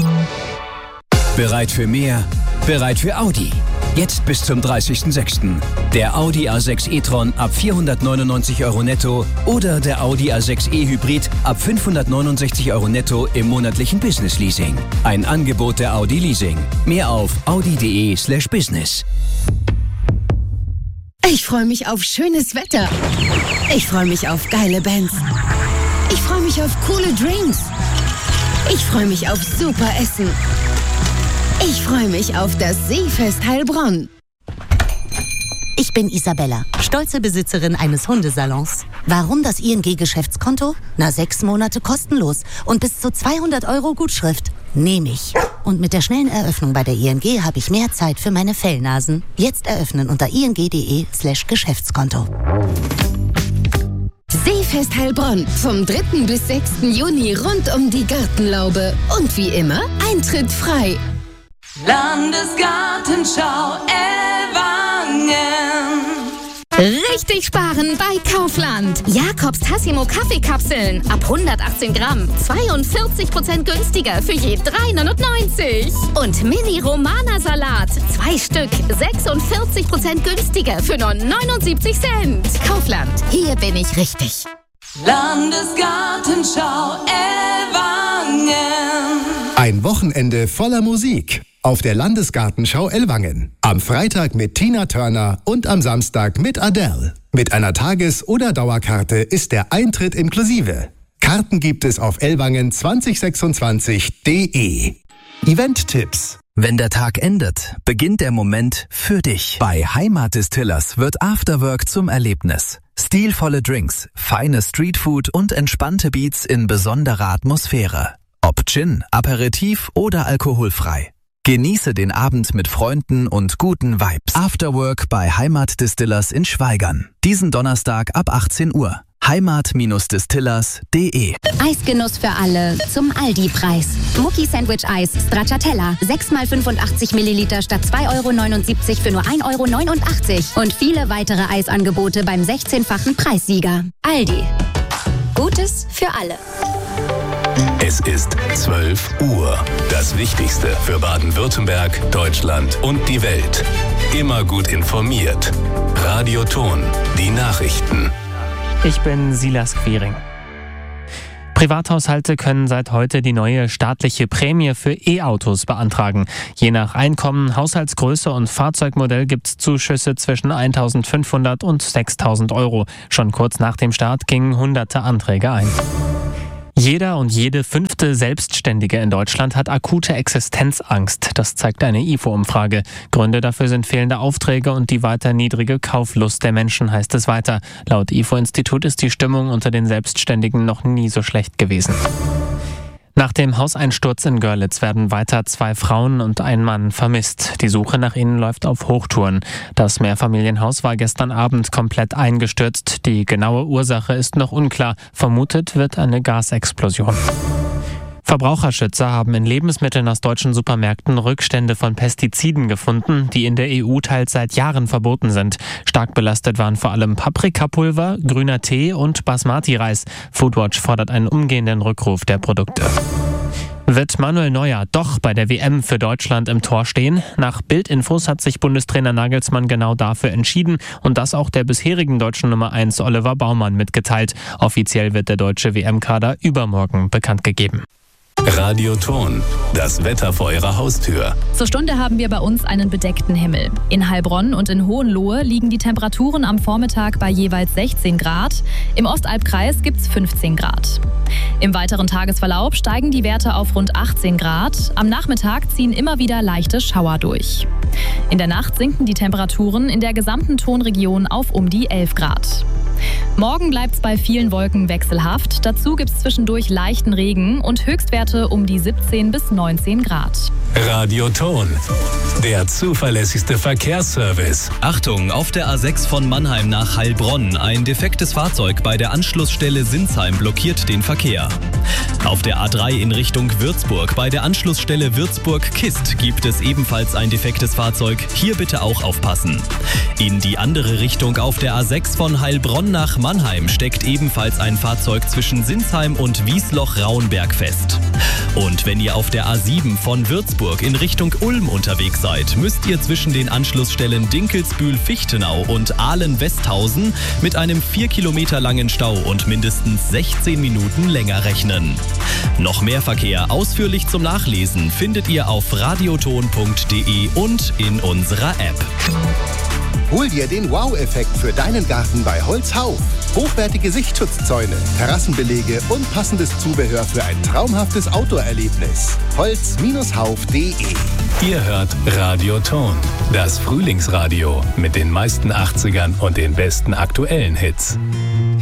Bereit für mehr? Bereit für Audi. Jetzt bis zum 30.06. Der Audi A6 e-tron ab 499 € netto oder der Audi A6 e-Hybrid ab 569 € netto im monatlichen Business-Leasing. Ein Angebot der Audi Leasing. Mehr auf audi.de/business. Ich freue mich auf schönes Wetter. Ich freue mich auf geile Bands. Ich freue mich auf coole Drinks. Ich freue mich auf super Essen. Ich freue mich auf das Seefest Heilbronn. Ich bin Isabella, stolze Besitzerin eines Hundesalons. Warum das ING-Geschäftskonto? 6 Monate kostenlos und bis zu 200 € Gutschrift. Nehme ich. Und mit der schnellen Eröffnung bei der ING habe ich mehr Zeit für meine Fellnasen. Jetzt eröffnen unter ing.de/Geschäftskonto. Seefest Heilbronn vom 3. bis 6. Juni rund um die Gartenlaube. Und wie immer, Eintritt frei. Landesgartenschau Ellwangen. Richtig sparen bei Kaufland. Jakobs Tassimo Kaffeekapseln ab 118 Gramm. 42% günstiger für je 3,99 €. Und Mini Romana Salat. 2 Stück. 46% günstiger für nur 79 Cent. Kaufland. Hier bin ich richtig. Landesgartenschau Ellwangen. Ein Wochenende voller Musik auf der Landesgartenschau Ellwangen. Am Freitag mit Tina Turner und am Samstag mit Adele. Mit einer Tages- oder Dauerkarte ist der Eintritt inklusive. Karten gibt es auf ellwangen2026.de. Event-Tipps. Wenn der Tag endet, beginnt der Moment für dich. Bei Heimat Distillers wird Afterwork zum Erlebnis. Stilvolle Drinks, feine Streetfood und entspannte Beats in besonderer Atmosphäre. Ob Gin, Aperitif oder alkoholfrei. Genieße den Abend mit Freunden und guten Vibes. Afterwork bei Heimat Distillers in Schwaigern. Diesen Donnerstag ab 18 Uhr. heimat-distillers.de. Eisgenuss für alle zum Aldi-Preis. Mucki Sandwich Eis Stracciatella. 6 x 85 Milliliter statt 2,79 € für nur 1,89 €. Und viele weitere Eisangebote beim 16-fachen Preissieger. Aldi. Gutes für alle. Es ist 12 Uhr. Das Wichtigste für Baden-Württemberg, Deutschland und die Welt. Immer gut informiert. Radio Ton. Die Nachrichten. Ich bin Silas Quiring. Privathaushalte können seit heute die neue staatliche Prämie für E-Autos beantragen. Je nach Einkommen, Haushaltsgröße und Fahrzeugmodell gibt es Zuschüsse zwischen 1.500 und 6.000 €. Schon kurz nach dem Start gingen hunderte Anträge ein. Jeder und jede 5. Selbstständige in Deutschland hat akute Existenzangst. Das zeigt eine IFO-Umfrage. Gründe dafür sind fehlende Aufträge und die weiter niedrige Kauflust der Menschen, heißt es weiter. Laut IFO-Institut ist die Stimmung unter den Selbstständigen noch nie so schlecht gewesen. Nach dem Hauseinsturz in Görlitz werden weiter 2 Frauen und ein Mann vermisst. Die Suche nach ihnen läuft auf Hochtouren. Das Mehrfamilienhaus war gestern Abend komplett eingestürzt. Die genaue Ursache ist noch unklar. Vermutet wird eine Gasexplosion. Verbraucherschützer haben in Lebensmitteln aus deutschen Supermärkten Rückstände von Pestiziden gefunden, die in der EU teils seit Jahren verboten sind. Stark belastet waren vor allem Paprikapulver, grüner Tee und Basmati-Reis. Foodwatch fordert einen umgehenden Rückruf der Produkte. Wird Manuel Neuer doch bei der WM für Deutschland im Tor stehen? Nach Bild-Infos hat sich Bundestrainer Nagelsmann genau dafür entschieden und das auch der bisherigen deutschen Nummer 1 Oliver Baumann mitgeteilt. Offiziell wird der deutsche WM-Kader übermorgen bekannt gegeben. Radio Ton. Das Wetter vor Ihrer Haustür. Zur Stunde haben wir bei uns einen bedeckten Himmel. In Heilbronn und in Hohenlohe liegen die Temperaturen am Vormittag bei jeweils 16 Grad. Im Ostalbkreis gibt es 15 Grad. Im weiteren Tagesverlauf steigen die Werte auf rund 18 Grad. Am Nachmittag ziehen immer wieder leichte Schauer durch. In der Nacht sinken die Temperaturen in der gesamten Tonregion auf um die 11 Grad. Morgen bleibt es bei vielen Wolken wechselhaft. Dazu gibt es zwischendurch leichten Regen und Höchstwerte um die 17 bis 19 Grad. Radio Ton. Der zuverlässigste Verkehrsservice. Achtung, auf der A6 von Mannheim nach Heilbronn. Ein defektes Fahrzeug bei der Anschlussstelle Sinsheim blockiert den Verkehr. Auf der A3 in Richtung Würzburg. Bei der Anschlussstelle Würzburg-Kist gibt es ebenfalls ein defektes Fahrzeug. Hier bitte auch aufpassen. In die andere Richtung auf der A6 von Heilbronn Heilbronn nach Mannheim steckt ebenfalls ein Fahrzeug zwischen Sinsheim und Wiesloch-Rauenberg fest. Und wenn ihr auf der A7 von Würzburg in Richtung Ulm unterwegs seid, müsst ihr zwischen den Anschlussstellen Dinkelsbühl-Fichtenau und Ahlen-Westhausen mit einem 4 Kilometer langen Stau und mindestens 16 Minuten länger rechnen. Noch mehr Verkehr ausführlich zum Nachlesen findet ihr auf radioton.de und in unserer App. Hol dir den Wow-Effekt für deinen Garten bei Holzhauf. Hochwertige Sichtschutzzäune, Terrassenbelege und passendes Zubehör für ein traumhaftes Outdoor-Erlebnis. Holz-hauf.de. Ihr hört Radio Ton, das Frühlingsradio mit den meisten 80ern und den besten aktuellen Hits.